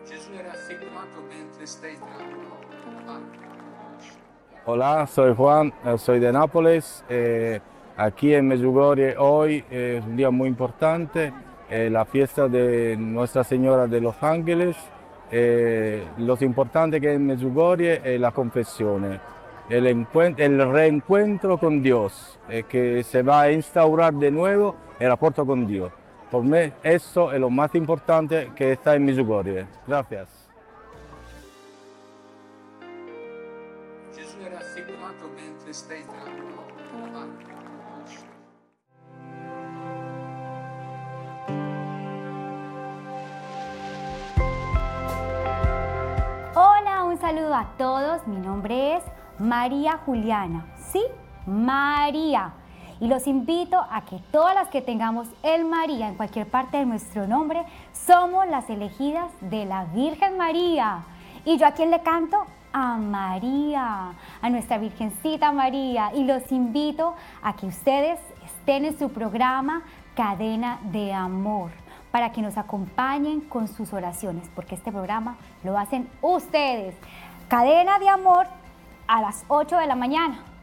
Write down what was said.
Hola, soy Juan, soy de Nápoles. Aquí en Medjugorje hoy es un día muy importante, la fiesta de Nuestra Señora de los Ángeles. Lo importante que en Medjugorje es la confesión, el reencuentro con Dios, que se va a instaurar de nuevo el rapporto con Dios. Por mí eso es lo más importante que está en Medjugorje. Gracias. Gesù era raffigurato mentre sta entrando nella barca. Hola, un saludo a todos. Mi nombre es María Juliana. ¿Sí? María. Y los invito a que todas las que tengamos el María en cualquier parte de nuestro nombre, somos las elegidas de la Virgen María. ¿Y yo a quién le canto? A María, a nuestra Virgencita María. Y los invito a que ustedes estén en su programa Cadena de Amor, para que nos acompañen con sus oraciones, porque este programa lo hacen ustedes. Cadena de Amor a las 8 de la mañana.